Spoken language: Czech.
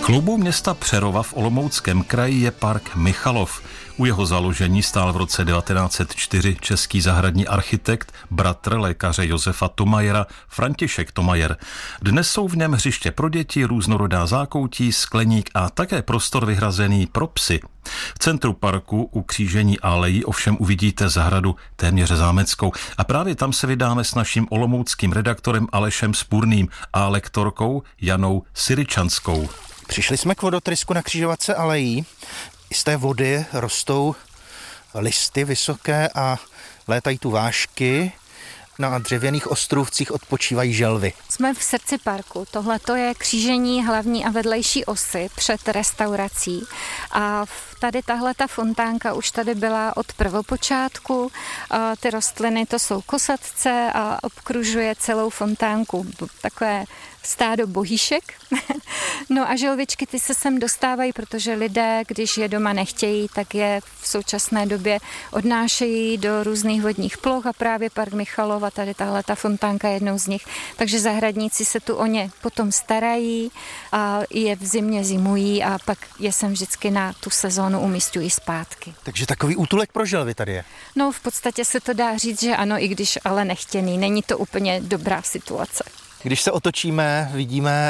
Chloubou města Přerova v Olomouckém kraji je park Michalov. U jeho založení stál v roce 1904 český zahradní architekt, bratr lékaře Josefa Thomajera, František Thomajer. Dnes jsou v něm hřiště pro děti, různorodá zákoutí, skleník a také prostor vyhrazený pro psy. V centru parku u křížení alejí ovšem uvidíte zahradu téměř zámeckou a právě tam se vydáme s naším olomouckým redaktorem Alešem Spurným a lektorkou Janou Syryčanskou. Přišli jsme k vodotrysku na křižovatce alejí. Z té vody rostou listy vysoké a létají tu vášky. Na dřevěných ostrůvcích odpočívají želvy. Jsme v srdci parku. Tohle je křížení hlavní a vedlejší osy před restaurací. A tady tahleta fontánka už tady byla od prvopočátku. A ty rostliny to jsou kosatce a obkružuje celou fontánku takové stádo bohýšek. No a želvičky ty se sem dostávají, protože lidé, když je doma nechtějí, tak je v současné době odnášejí do různých vodních ploch a právě park Michalov a tady tahleta fontánka je jednou z nich. Takže zahradníci se tu o ně potom starají a je v zimě zimují a pak je sem vždycky na tu sezónu umísťují zpátky. Takže takový útulek pro želvy tady je. No v podstatě se to dá říct, že ano, i když ale nechtěný. Není to úplně dobrá situace. Když se otočíme, vidíme